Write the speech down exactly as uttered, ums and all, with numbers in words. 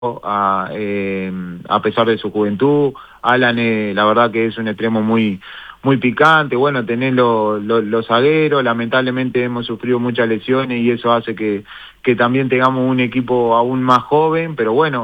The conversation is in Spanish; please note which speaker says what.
Speaker 1: a, eh, a pesar de su juventud. Alan, eh, la verdad que es un extremo muy muy picante. Bueno, tenés los lo, los zagueros, lamentablemente hemos sufrido muchas lesiones y eso hace que, que también tengamos un equipo aún más joven, pero bueno,